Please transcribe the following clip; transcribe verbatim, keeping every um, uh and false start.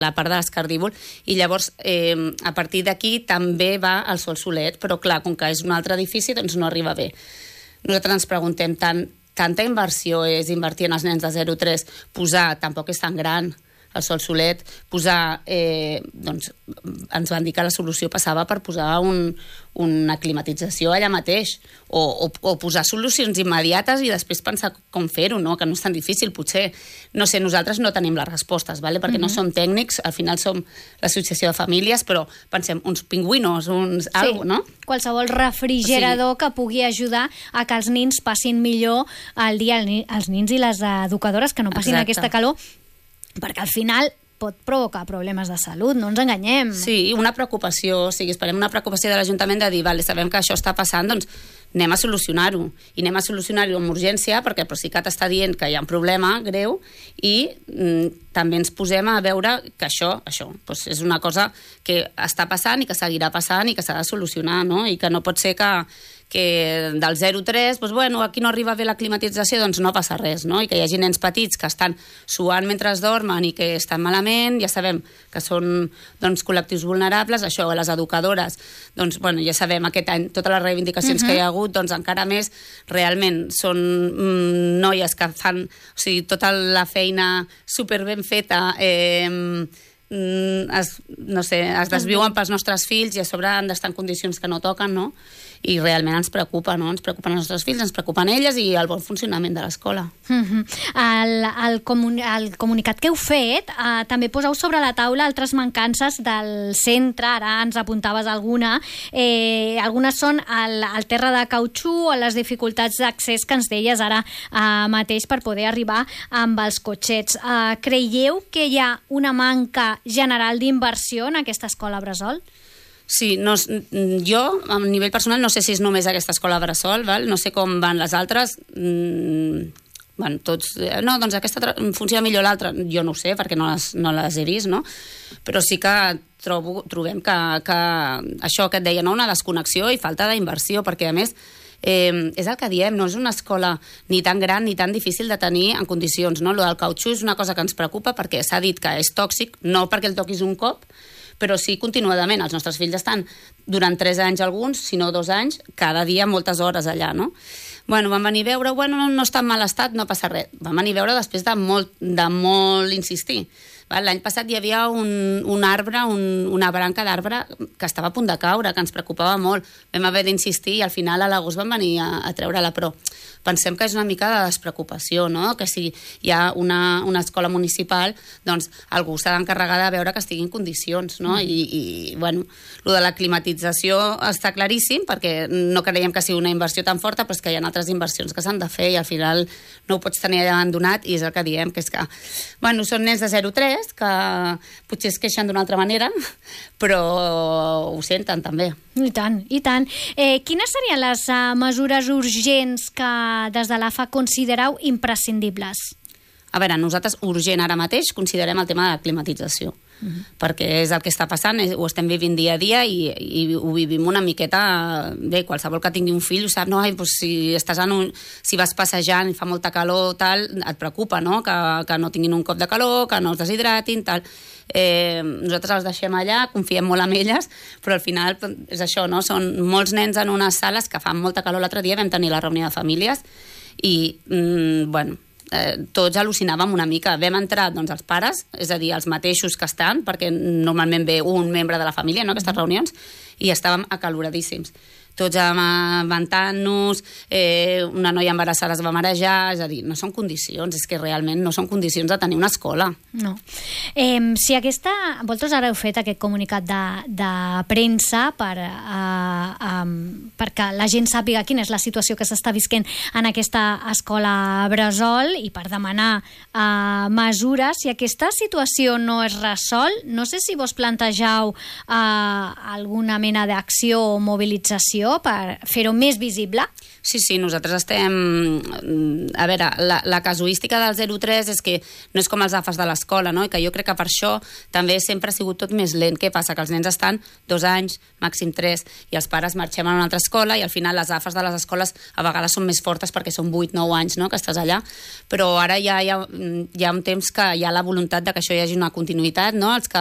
la part de l'escardívol, i llavors eh, a partir d'aquí també va el Sol Solet, però clar, com que és un altre edifici, doncs no arriba bé. Nosaltres ens preguntem, tant, tanta inversió és invertir en els nens de zero a tres, posar, tampoc és tan gran, el Sol Solet, posar, eh, doncs, ens van dir que la solució passava per posar un, una climatització allà mateix, o, o, o posar solucions immediates i després pensar com fer-ho, no? Que no és tan difícil, potser, no sé, nosaltres no tenim les respostes, ¿vale? Perquè mm-hmm. no som tècnics, al final som l'associació de famílies, però pensem, uns pingüinos, uns... Sí, algo, no? Qualsevol refrigerador o sigui, que pugui ajudar a que els nins passin millor el dia, els nins i les educadores, que no passin Exacte. Aquesta calor, perquè al final pot provocar problemes de salut, no ens enganyem. Sí, una preocupació, o sigui, esperem una preocupació de l'Ajuntament de dir, vale, sabem que això està passant, doncs anem a solucionar-ho. I anem a solucionar-ho amb urgència, perquè el Procicat està dient que hi ha un problema greu i mm, també ens posem a veure que això, això doncs és una cosa que està passant i que seguirà passant i que s'ha de solucionar, no? I que no pot ser que que del zero a tres, doncs, bueno, aquí no arriba bé la climatització, doncs no passa res, no? I que hi hagi nens petits que estan suant mentre es dormen i que estan malament, ja sabem que són doncs, col·lectius vulnerables, això, les educadores, doncs, bueno, ja sabem aquest any, totes les reivindicacions uh-huh. que hi ha hagut, doncs encara més, realment, són mm, noies que fan, o sigui, tota la feina super ben feta, eh, es, no sé, es desviuen pels nostres fills i a sobre han d'estar en condicions que no toquen, no? I realment ens preocupa, no? Ens preocupen els nostres fills, ens preocupen elles i el bon funcionament de l'escola. Mm-hmm. El, el, comuni el comunicat que heu fet eh, també poseu sobre la taula altres mancances del centre, ara ens apuntaves alguna. Eh, algunes són el, el terra de cautxú o les dificultats d'accés que ens deies ara eh, mateix per poder arribar amb els cotxets. Eh, creieu que hi ha una manca general d'inversió en aquesta escola bressol? Sí, no, jo, a nivell personal, no sé si és només aquesta escola bressol, val? No sé com van les altres. Mm, bueno, tots... No, doncs aquesta funciona millor l'altra. Jo no ho sé, perquè no les, no les he vist, no? Però sí que trobo, trobem que, que això que et deia, no? Una desconnexió i falta d'inversió, perquè, a més, eh, és el que diem, no és una escola ni tan gran ni tan difícil de tenir en condicions, no? Lo del cautxú és una cosa que ens preocupa perquè s'ha dit que és tòxic, no perquè el toquis un cop, però sí continuadament. Els nostres fills estan durant tres anys alguns, si no dos anys, cada dia moltes hores allà, no? Bueno, van venir a veure, bueno, no, no està en mal estat, no passa res. Van venir a veure després de molt, de molt insistir. L'any passat hi havia un, un arbre, un, una branca d'arbre que estava a punt de caure, que ens preocupava molt. Vam haver d'insistir i al final a l'agost van venir a, a treure-la, però pensem que és una mica de despreocupació, no? Que si hi ha una, una escola municipal, doncs algú s'ha d'encarregar de veure que estigui en condicions, no? Mm. I, i, bueno, lo de la climatització està claríssim, perquè no creiem que sigui una inversió tan forta, però és que hi ha altres inversions que s'han de fer i al final no ho pots tenir abandonat, i és el que diem, que és que, bueno, són nens de zero a tres, que potser es queixen d'una altra manera, però ho senten també. I tant, i tant. Eh, quines serien les uh, mesures urgents que des de l'A F A considereu imprescindibles? A veure, nosaltres urgent ara mateix considerem el tema de la climatització, uh-huh. perquè és el que està passant, ho estem vivint dia a dia i, i ho vivim una miqueta bé, qualsevol que tingui un fill ho sap, no? Ai, doncs si estàs en un, si vas passejant i fa molta calor, tal, et preocupa, no? Que, que no tinguin un cop de calor, que no es deshidratin, tal. Eh, nosaltres els deixem allà, confiem molt en elles, però al final és això, no? Són molts nens en unes sales que fan molta calor. L'altre dia vam tenir la reunió de famílies i, mm, bueno, eh, tots al·lucinàvem una mica. Vam entrar, doncs, els pares, és a dir, els mateixos que estan, perquè normalment ve un membre de la família, no?, aquestes reunions, i estàvem acaloradíssims. Tots avantant-nos, eh, una noia embarassada es va marejar, és a dir, no són condicions, és que realment no són condicions de tenir una escola. No. Eh, si aquesta... Vosaltres ara heu fet aquest comunicat de, de premsa per, uh, um, perquè la gent sàpiga quina és la situació que s'està visquent en aquesta escola bressol i per demanar uh, mesures. Si aquesta situació no es resol, no sé si vos plantegeu uh, alguna mena d'acció o mobilització comunicació per fer-ho més visible? Sí, sí, nosaltres estem... A veure, la, la casuística del zero tres és que no és com els AFAS de l'escola, no? I que jo crec que per això també sempre ha sigut tot més lent. Què passa? Que els nens estan dos anys, màxim tres, i els pares marxem a una altra escola i al final les AFAS de les escoles a vegades són més fortes perquè són vuit nou anys, no?, que estàs allà. Però ara ja hi ha, hi ha un temps que hi ha la voluntat de que això hi hagi una continuïtat, no? Els que